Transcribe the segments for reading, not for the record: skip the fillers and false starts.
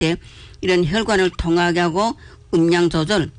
때 이런 혈관을 통하게 하고 음량 조절,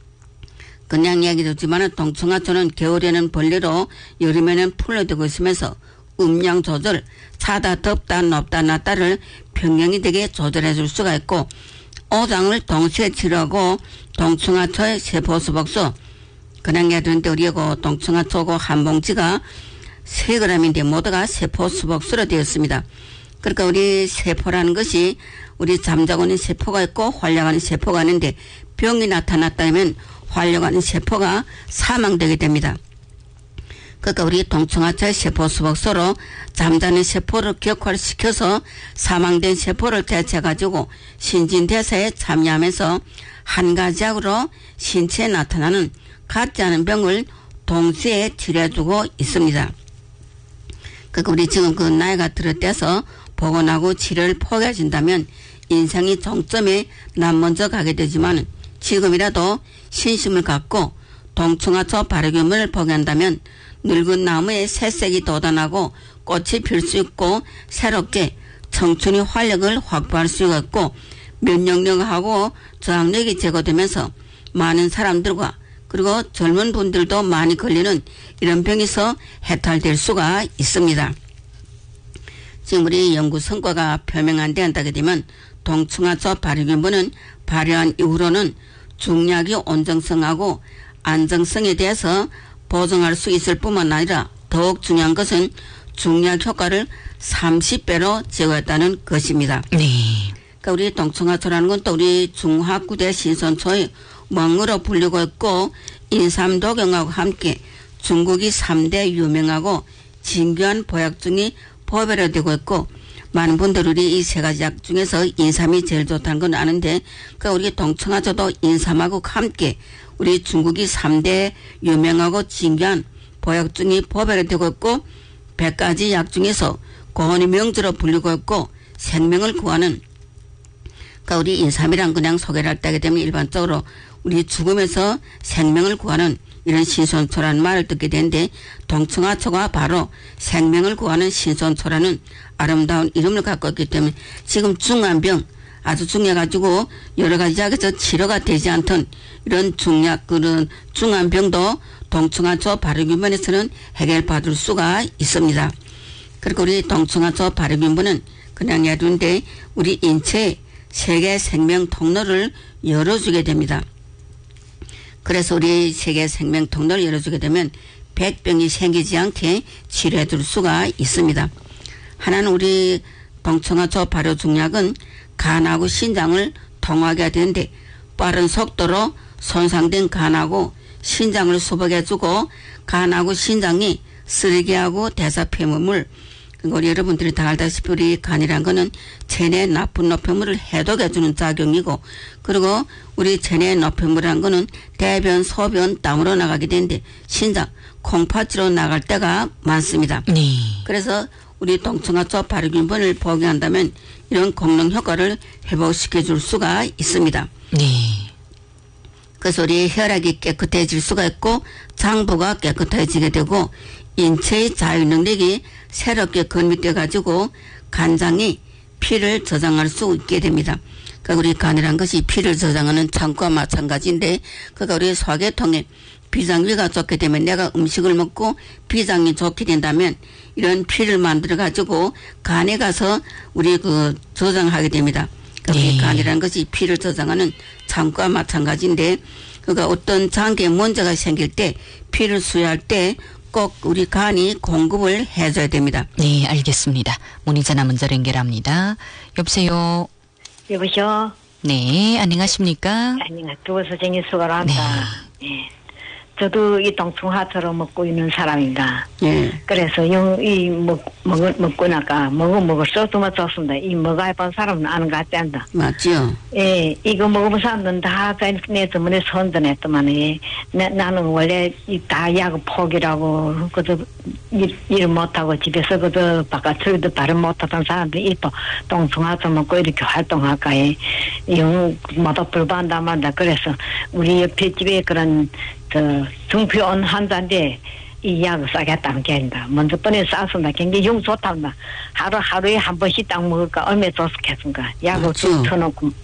그냥 얘기했지만 동청하초는 겨울에는 벌레로 여름에는 풀로 되고 있으면서 음량 조절, 차다 덥다 높다 낮다를 평형이 되게 조절해 줄 수가 있고 오장을 동시에 치료하고 동청하초의 세포수복수, 그냥 얘기했는데 우리하고 동청하초고 한 봉지가 3g인데 모두가 세포수복수로 되었습니다. 그러니까 우리 세포라는 것이 우리 잠자고 있는 세포가 있고 활력하는 세포가 있는데 병이 나타났다면 활력하는 세포가 사망되게 됩니다. 그러니까 우리 동청하초의 세포수복수로 잠자는 세포를 격화시켜서 사망된 세포를 대체해가지고 신진대사에 참여하면서 한 가지 약으로 신체에 나타나는 같지 않은 병을 동시에 치료해주고 있습니다. 그러니까 우리 지금 그 나이가 들었대서 복원하고 치료를 포기하신다면 인생이 종점에 난 먼저 가게 되지만 지금이라도 신심을 갖고 동청하초 발효균을 포기한다면 늙은 나무에 새색이 돋아나고 꽃이 필 수 있고 새롭게 청춘의 활력을 확보할 수가 있고 면역력하고 저항력이 제거되면서 많은 사람들과 그리고 젊은 분들도 많이 걸리는 이런 병에서 해탈될 수가 있습니다. 지금 우리 연구 성과가 표명안 된다게 되면 동청하초 발효균분은 발효한 이후로는 중약의 온정성하고 안정성에 대해서 보증할 수 있을 뿐만 아니라 더욱 중요한 것은 중약 효과를 30배로 제거했다는 것입니다. 네. 그러니까 우리 동청하초라는 건 또 우리 중화구대 신선초의 멍으로 불리고 있고 인삼도경하고 함께 중국이 3대 유명하고 진귀한 보약 중에 보배로되고 있고 많은 분들이 이 3가지 약 중에서 인삼이 제일 좋다는 건 아는데 그러니까 우리 동청하초도 인삼하고 함께 우리 중국이 3대 유명하고 진귀한 보약 중에 보배로되고 있고 100가지 약 중에서 고온의 명주로 불리고 있고 생명을 구하는, 그러니까 우리 인삼이란 그냥 소개를 할 때게 되면 일반적으로 우리 죽음에서 생명을 구하는 이런 신선초라는 말을 듣게 되는데 동청하초가 바로 생명을 구하는 신선초라는 아름다운 이름을 갖고 있기 때문에 지금 중환병 아주 중요해가지고 여러 가지 약에서 치료가 되지 않던 이런 중약 그런 중환병도 동청하초 발효균분에서는 해결받을 수가 있습니다. 그리고 우리 동청하초 발효균분은 그냥 예두인데 우리 인체의 세계 생명 통로를 열어주게 됩니다. 그래서 우리 세계 생명 통로를 열어주게 되면 백병이 생기지 않게 치료해 줄 수가 있습니다. 하나는 우리 동청하초 발효 중약은 간하고 신장을 통하게 되는데 빠른 속도로 손상된 간하고 신장을 수복해주고 간하고 신장이 쓰레기하고 대사 폐물물, 우리 여러분들이 다 알다시피 우리 간이란 거는 체내 나쁜 노폐물을 해독해주는 작용이고 그리고 우리 체내 노폐물이란 거는 대변, 소변, 땀으로 나가게 되는데 신장, 콩팥으로 나갈 때가 많습니다. 네. 그래서 우리 동청하초 발효균분을 복용한다면 이런功能 효과를 회복시켜 줄 수가 있습니다. 네. 그래서 우리 혈액이 깨끗해질 수가 있고 장부가 깨끗해지게 되고 인체의 자유 능력이 새롭게 건립돼 가지고 간장이 피를 저장할 수 있게 됩니다. 그러니까 우리 간이란 것이 피를 저장하는 창고와 마찬가지인데 그러니까 우리 소화계통에 비장위가 좋게 되면 내가 음식을 먹고 비장이 좋게 된다면 이런 피를 만들어 가지고 간에 가서 우리 그 저장하게 됩니다. 그러니까 우리 간이라는 것이 피를 저장하는 창고와 마찬가지인데 그러니까 어떤 장기에 문제가 생길 때 피를 수여할 때 꼭 우리 간이 공급을 해줘야 됩니다. 네, 알겠습니다. 문의 전화 먼저 연결합니다. 여보세요. 여보세요. 네, 안녕하십니까? 안녕하세요. 두 선생님 수고합니다. 네. 저도 이 동청하초로 먹고 있는 사람입니다. 그래서 먹고 나까 먹을수록 좋습니다. 이 먹어야 본 사람은 아는 것 같지 않다. 맞죠? 예, 이거 먹어본 사람들은 다 내 때문에 선전했더만, 나는 원래 다 약 포기라고, 그저 일 못하고 집에서 그저 바깥으로도 발음 못하던 사람들이 또 동청하초 먹고 이렇게 활동할까 해. 모두 불반다 말다. 그래서 우리 옆에 집에 그런 중피원 환자인데 이 약을 싸겠다는 게 아니다. 먼저 번에 싸서나 경기 용 좋답니다. 하루에 한 번씩 딱 먹을까 얼마 좋겠습니까? 약을 쭉 맞죠. 터놓고